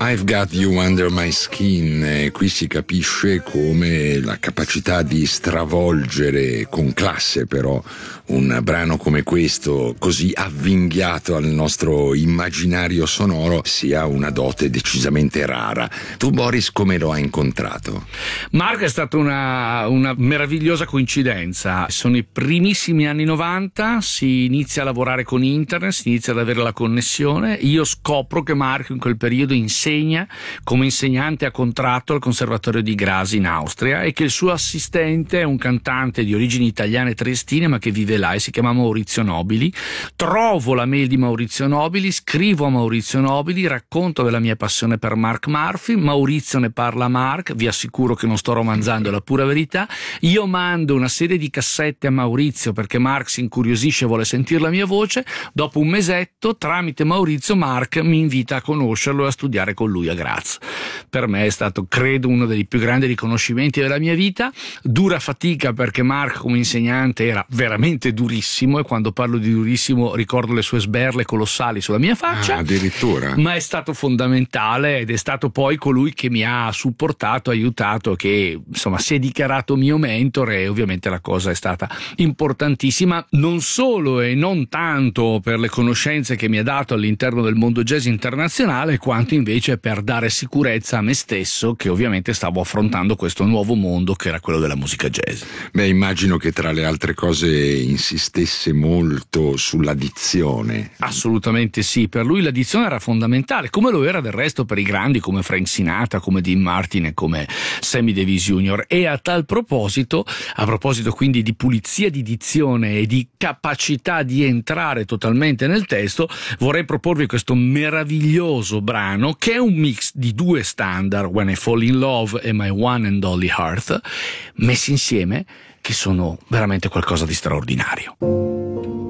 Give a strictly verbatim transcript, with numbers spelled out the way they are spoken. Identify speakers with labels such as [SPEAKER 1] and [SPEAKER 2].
[SPEAKER 1] I've Got You Under My Skin, e qui si capisce come la capacità di stravolgere con classe però un brano come questo, così avvinghiato al nostro immaginario sonoro, sia una dote decisamente rara. Tu, Boris, come lo hai incontrato?
[SPEAKER 2] Mark è stata una, una meravigliosa coincidenza. Sono i primissimi anni novanta, si inizia a lavorare con internet, si inizia ad avere la connessione. Io scopro che Mark in quel periodo insegna come insegnante a contratto al Conservatorio di Graz in Austria, e che il suo assistente è un cantante di origini italiane e triestine ma che vive là e si chiama Maurizio Nobili. Trovo la mail di Maurizio Nobili, scrivo a Maurizio Nobili, racconto della mia passione per Mark Murphy. Maurizio ne parla a Mark, vi assicuro che non sto romanzando, è la pura verità. Io mando una serie di cassette a Maurizio perché Mark si incuriosisce e vuole sentire la mia voce. Dopo un mesetto, tramite Maurizio, Mark mi invita a conoscerlo e a studiare con lui a Graz. Per me è stato, credo, uno dei più grandi riconoscimenti della mia vita. Dura fatica perché Mark come insegnante era veramente durissimo, e quando parlo di durissimo ricordo le sue sberle colossali sulla mia faccia.
[SPEAKER 1] Ah, addirittura.
[SPEAKER 2] Ma è stato fondamentale, ed è stato poi colui che mi ha supportato, aiutato, che insomma si è dichiarato mio mentore, e ovviamente la cosa è stata importantissima, non solo e non tanto per le conoscenze che mi ha dato all'interno del mondo jazz internazionale, quanto invece per dare sicurezza a me stesso, che ovviamente stavo affrontando questo nuovo mondo che era quello della musica jazz.
[SPEAKER 1] Beh, immagino che tra le altre cose insistesse molto sulla dizione.
[SPEAKER 2] Assolutamente sì, per lui la dizione era fondamentale, come lo era del resto per i grandi come Frank Sinatra, come Dean Martin e come Sammy Davis junior E a tal proposito, a proposito quindi di pulizia di dizione e di capacità di entrare totalmente nel testo, vorrei proporvi questo meraviglioso brano che è un mix di due standard, When I Fall in Love e My One and Only Heart, messi insieme, che sono veramente qualcosa di straordinario.